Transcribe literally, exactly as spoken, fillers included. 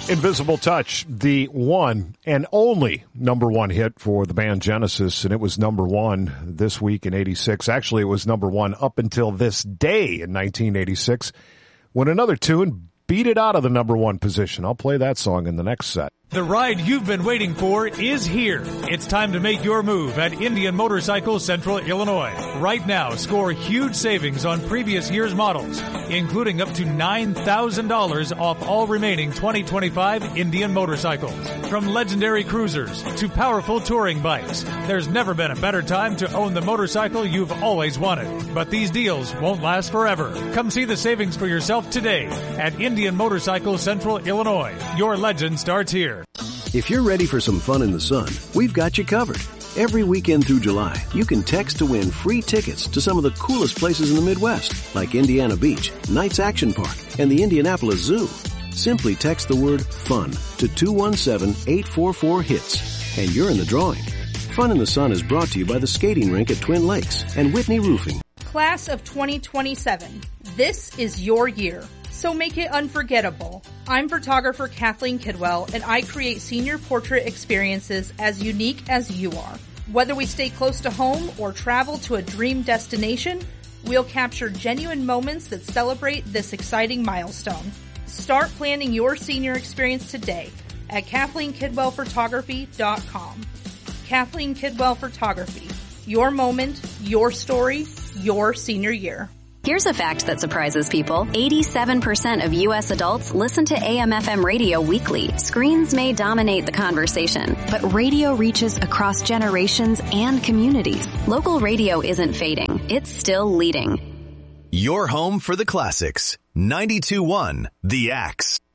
Invisible Touch, the one and only number one hit for the band Genesis, and it was number one this week in eighty-six. Actually, it was number one up until this day in nineteen eighty-six, when another tune beat it out of the number one position. I'll play that song in the next set. The ride you've been waiting for is here. It's time to make your move at Indian Motorcycle Central Illinois. Right now, score huge savings on previous year's models, including up to nine thousand dollars off all remaining twenty twenty-five Indian motorcycles. From legendary cruisers to powerful touring bikes, there's never been a better time to own the motorcycle you've always wanted. But these deals won't last forever. Come see the savings for yourself today at Indian Motorcycle Central Illinois. Your legend starts here. If you're ready for some fun in the sun, we've got you covered. Every weekend through July, you can text to win free tickets to some of the coolest places in the Midwest, like Indiana Beach, Knights Action Park, and the Indianapolis Zoo. Simply text the word FUN to two one seven, eight four four, HITS, and you're in the drawing. Fun in the Sun is brought to you by the skating rink at Twin Lakes and Whitney Roofing. Class of twenty twenty-seven. This is your year. So make it unforgettable. I'm photographer Kathleen Kidwell, and I create senior portrait experiences as unique as you are. Whether we stay close to home or travel to a dream destination, we'll capture genuine moments that celebrate this exciting milestone. Start planning your senior experience today at kathleen kidwell photography dot com. Kathleen Kidwell Photography. Your moment, your story, your senior year. Here's a fact that surprises people. eighty-seven percent of U S adults listen to A M F M radio weekly. Screens may dominate the conversation, but radio reaches across generations and communities. Local radio isn't fading. It's still leading. Your home for the classics. ninety-two point one The Axe.